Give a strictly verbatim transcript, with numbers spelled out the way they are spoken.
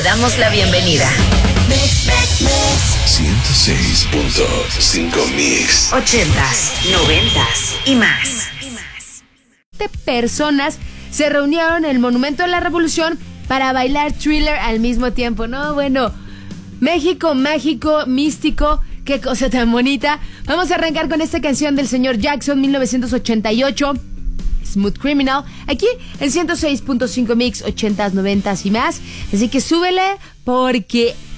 damos la bienvenida. ciento seis punto cinco Mix. Ochentas, noventas y más. Personas se reunieron en el Monumento de la Revolución para bailar Thriller al mismo tiempo. No, bueno, México, mágico, místico, qué cosa tan bonita. Vamos a arrancar con esta canción del señor Jackson, mil novecientos ochenta y ocho, Smooth Criminal, aquí en ciento seis punto cinco Mix, ochentas, noventas y más. Así que súbele porque